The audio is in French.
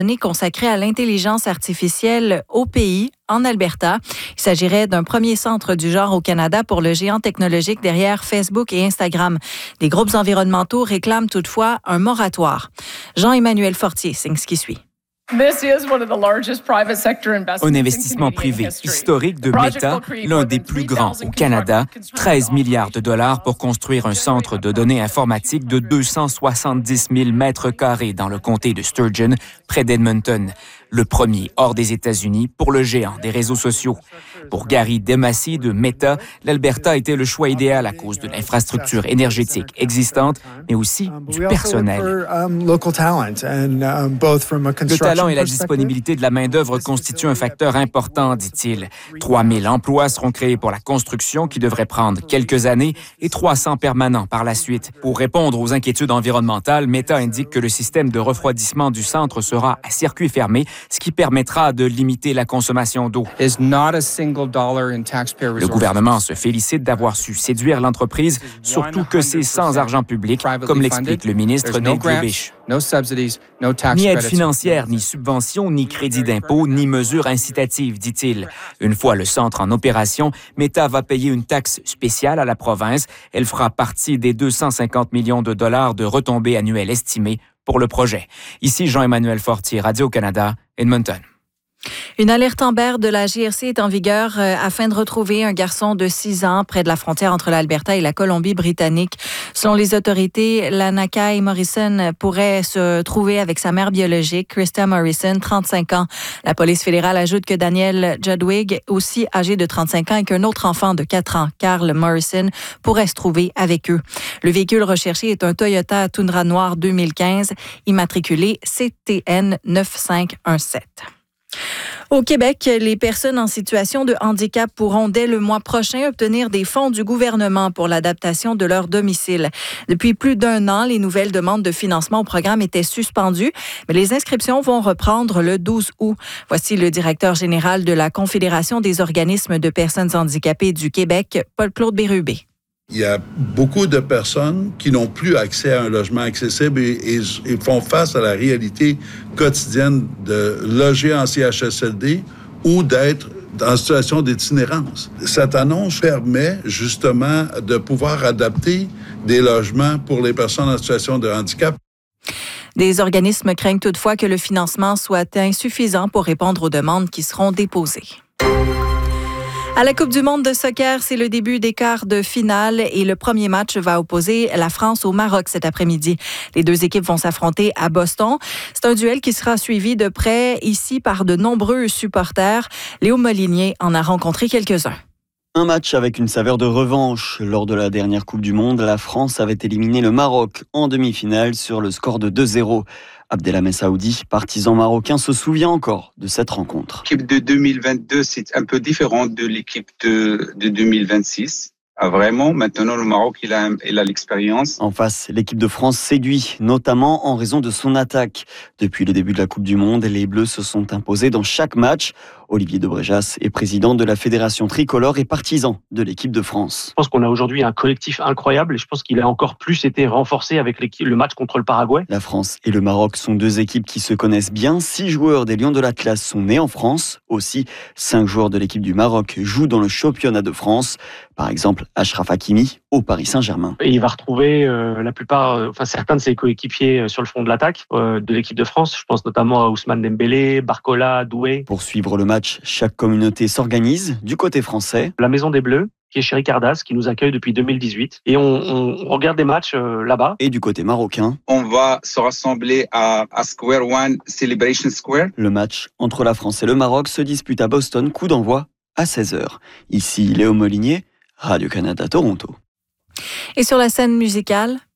consacré à l'intelligence artificielle au pays, en Alberta. Il s'agirait d'un premier centre du genre au Canada pour le géant technologique derrière Facebook et Instagram. Des groupes environnementaux réclament toutefois un moratoire. Jean-Emmanuel Fortier signe ce qui suit. Un investissement privé historique de Meta, l'un des plus grands au Canada, 13 milliards de dollars pour construire un centre de données informatiques de 270 000 mètres carrés dans le comté de Sturgeon, près d'Edmonton. Le premier hors des États-Unis pour le géant des réseaux sociaux. Pour Gary Demacy de Meta, l'Alberta était le choix idéal à cause de l'infrastructure énergétique existante, mais aussi du personnel. Le talent et la disponibilité de la main-d'œuvre constituent un facteur important, dit-il. 3 000 emplois seront créés pour la construction qui devrait prendre quelques années et 300 permanents par la suite. Pour répondre aux inquiétudes environnementales, Meta indique que le système de refroidissement du centre sera à circuit fermé, ce qui permettra de limiter la consommation d'eau. Le gouvernement se félicite d'avoir su séduire l'entreprise, surtout que c'est sans argent public, comme l'explique le ministre Nate Rubisch. Ni aide financière, ni subvention, ni crédit d'impôt, ni mesures incitatives, dit-il. Une fois le centre en opération, Meta va payer une taxe spéciale à la province. Elle fera partie des 250 millions de dollars de retombées annuelles estimées pour le projet. Ici Jean-Emmanuel Fortier, Radio-Canada, Edmonton. Une alerte Amber de la GRC est en vigueur afin de retrouver un garçon de 6 ans près de la frontière entre l'Alberta et la Colombie-Britannique. Selon les autorités, Lanakai Morrison pourrait se trouver avec sa mère biologique, Krista Morrison, 35 ans. La police fédérale ajoute que Daniel Judwig, aussi âgé de 35 ans, et qu'un autre enfant de 4 ans, Carl Morrison, pourrait se trouver avec eux. Le véhicule recherché est un Toyota Tundra noir 2015, immatriculé CTN 9517. Au Québec, les personnes en situation de handicap pourront dès le mois prochain obtenir des fonds du gouvernement pour l'adaptation de leur domicile. Depuis plus d'1 an, les nouvelles demandes de financement au programme étaient suspendues, mais les inscriptions vont reprendre le 12 août. Voici le directeur général de la Confédération des organismes de personnes handicapées du Québec, Paul-Claude Bérubé. Il y a beaucoup de personnes qui n'ont plus accès à un logement accessible et font face à la réalité quotidienne de loger en CHSLD ou d'être en situation d'itinérance. Cette annonce permet justement de pouvoir adapter des logements pour les personnes en situation de handicap. Des organismes craignent toutefois que le financement soit insuffisant pour répondre aux demandes qui seront déposées. À la Coupe du monde de soccer, c'est le début des quarts de finale et le premier match va opposer la France au Maroc cet après-midi. Les deux équipes vont s'affronter à Boston. C'est un duel qui sera suivi de près ici par de nombreux supporters. Léo Molinier en a rencontré quelques-uns. Un match avec une saveur de revanche. Lors de la dernière Coupe du Monde, la France avait éliminé le Maroc en demi-finale sur le score de 2-0. Abdelhamid Saoudi, partisan marocain, se souvient encore de cette rencontre. L'équipe de 2022, c'est un peu différent de l'équipe de 2026. Vraiment, maintenant le Maroc, il a l'expérience. En face, l'équipe de France séduit, notamment en raison de son attaque. Depuis le début de la Coupe du Monde, les Bleus se sont imposés dans chaque match. Olivier de Bréjas est président de la Fédération tricolore et partisan de l'équipe de France. Je pense qu'on a aujourd'hui un collectif incroyable et je pense qu'il a encore plus été renforcé avec le match contre le Paraguay. La France et le Maroc sont deux équipes qui se connaissent bien. 6 joueurs des Lions de l'Atlas sont nés en France. Aussi, 5 joueurs de l'équipe du Maroc jouent dans le championnat de France. Par exemple, Achraf Hakimi au Paris Saint-Germain. Et il va retrouver certains de ses coéquipiers sur le front de l'attaque de l'équipe de France. Je pense notamment à Ousmane Dembélé, Barcola, Doué. Pour suivre le match, chaque communauté s'organise. Du côté français, la Maison des Bleus, qui est chez Ricardas, qui nous accueille depuis 2018. Et on regarde des matchs là-bas. Et du côté marocain, on va se rassembler à Square One, Celebration Square. Le match entre la France et le Maroc se dispute à Boston, coup d'envoi à 16h. Ici Léo Molinier, Radio-Canada Toronto. Et sur la scène musicale,